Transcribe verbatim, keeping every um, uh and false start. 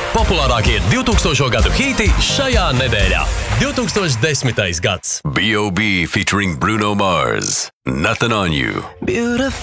Populārākie divtūkstošo gadu hīti šajā nedēļā. divtūkstoš desmitais gads. B O B featuring Bruno Mars. Nothing on You.